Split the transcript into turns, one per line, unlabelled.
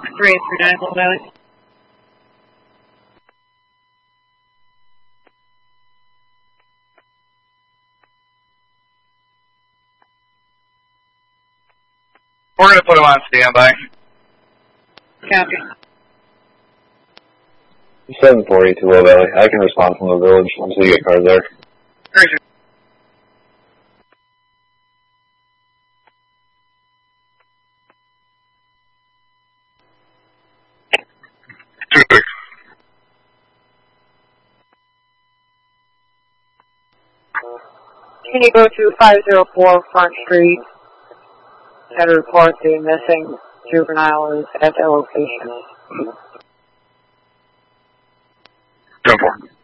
339 Little Valley.
We're going to put him on standby.
Copy.
742 Low Valley. I can respond from the village until you get cars there.
Roger.
Can you go to 504 Front Street and report the missing juvenile is at the location?
10-4.